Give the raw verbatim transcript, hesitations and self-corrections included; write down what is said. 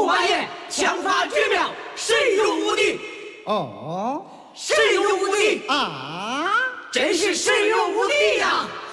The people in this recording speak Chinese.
驸马爷枪法绝妙，神勇无敌。 哦， 神勇无敌啊， 真是神勇无敌呀！